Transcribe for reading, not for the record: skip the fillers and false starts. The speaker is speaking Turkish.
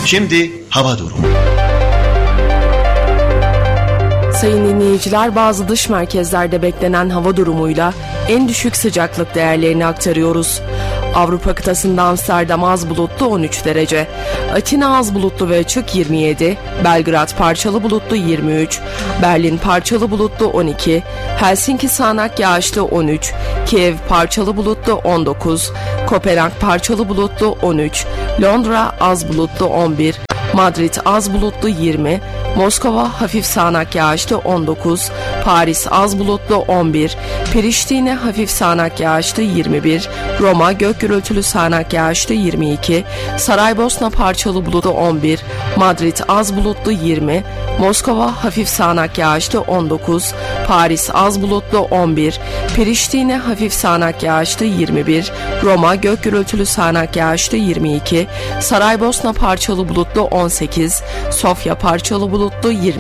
Şimdi hava durumu. Sayın dinleyiciler, bazı dış merkezlerde beklenen hava durumuyla en düşük sıcaklık değerlerini aktarıyoruz. Avrupa kıtasında Amsterdam az bulutlu 13 derece, Atina az bulutlu ve açık 27, Belgrad parçalı bulutlu 23, Berlin parçalı bulutlu 12, Helsinki sağanak yağışlı 13, Kiev parçalı bulutlu 19, Kopenhag parçalı bulutlu 13, Londra az bulutlu 11, Madrid az bulutlu 20, Moskova hafif sağanak yağışlı 19, Paris az bulutlu 11, Priştine hafif sağanak yağışlı 21, Roma gök gürültülü sağanak yağışlı 22, Saraybosna parçalı bulutlu 11, Madrid az bulutlu 20, Moskova hafif sağanak yağışlı 19, Paris az bulutlu 11, Priştine hafif sağanak yağışlı 21, Roma gök gürültülü sağanak yağışlı 22, Saraybosna parçalı bulutlu 18, Sofya parçalı bulutlu 20.